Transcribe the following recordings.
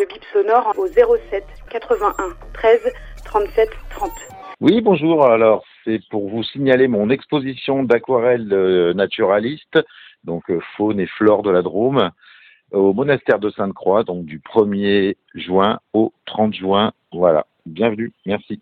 Le bip sonore au 07 81 13 37 30. Oui, bonjour. Alors, c'est pour vous signaler mon exposition d'aquarelles naturalistes, donc faune et flore de la Drôme, au monastère de Sainte-Croix, donc du 1er juin au 30 juin. Voilà. Bienvenue. Merci.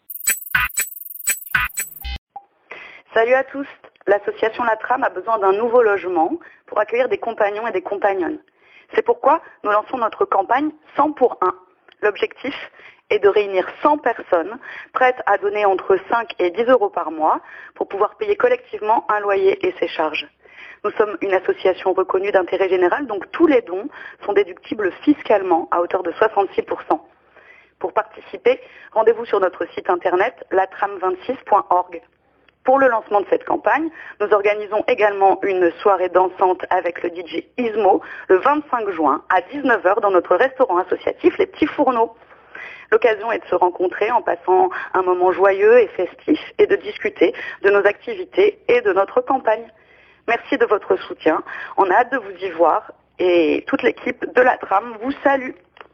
Salut à tous. L'association La Trame a besoin d'un nouveau logement pour accueillir des compagnons et des compagnonnes. C'est pourquoi nous lançons notre campagne 100 pour 1. L'objectif est de réunir 100 personnes prêtes à donner entre 5 et 10 euros par mois pour pouvoir payer collectivement un loyer et ses charges. Nous sommes une association reconnue d'intérêt général, donc tous les dons sont déductibles fiscalement à hauteur de 66%. Pour participer, rendez-vous sur notre site internet latram26.org. Pour le lancement de cette campagne, nous organisons également une soirée dansante avec le DJ Ismo le 25 juin à 19h dans notre restaurant associatif Les Petits Fourneaux. L'occasion est de se rencontrer en passant un moment joyeux et festif et de discuter de nos activités et de notre campagne. Merci de votre soutien. On a hâte de vous y voir et toute l'équipe de La Trame vous salue.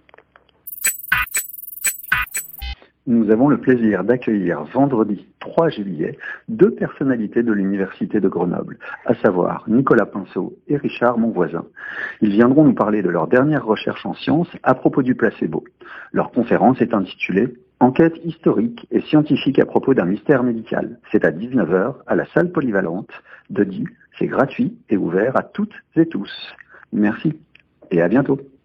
Nous avons le plaisir d'accueillir vendredi 3 juillet 2 personnalités de l'Université de Grenoble, à savoir Nicolas Pinceau et Richard Monvoisin. Ils viendront nous parler de leur dernière recherche en sciences à propos du placebo. Leur conférence est intitulée « Enquête historique et scientifique à propos d'un mystère médical ». C'est à 19h à la salle polyvalente de Die. C'est gratuit et ouvert à toutes et tous. Merci et à bientôt.